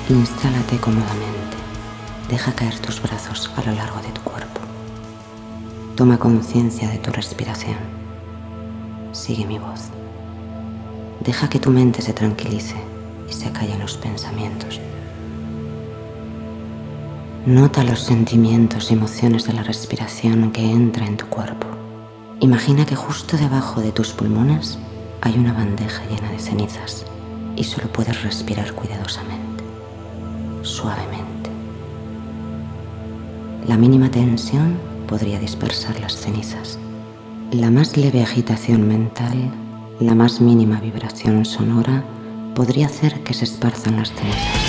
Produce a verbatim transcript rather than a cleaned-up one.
Instálate cómodamente. Deja caer tus brazos a lo largo de tu cuerpo. Toma conciencia de tu respiración. Sigue mi voz. Deja que tu mente se tranquilice y se callen los pensamientos. Nota los sentimientos y emociones de la respiración que entra en tu cuerpo. Imagina que justo debajo de tus pulmones hay una bandeja llena de cenizas y solo puedes respirar cuidadosamente, suavemente. La mínima tensión podría dispersar las cenizas. La más leve agitación mental, la más mínima vibración sonora podría hacer que se esparzan las cenizas.